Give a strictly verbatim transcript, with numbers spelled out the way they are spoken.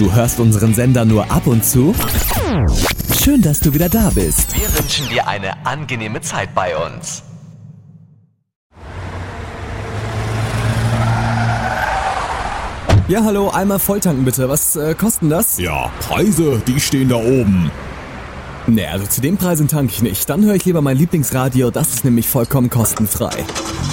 Du hörst unseren Sender nur ab und zu? Schön, dass du wieder da bist. Wir wünschen dir eine angenehme Zeit bei uns. Ja, hallo, einmal volltanken bitte. Was äh, kosten das? Ja, Preise, die stehen da oben. Ne, also zu den Preisen tanke ich nicht. Dann höre ich lieber mein Lieblingsradio, das ist nämlich vollkommen kostenfrei.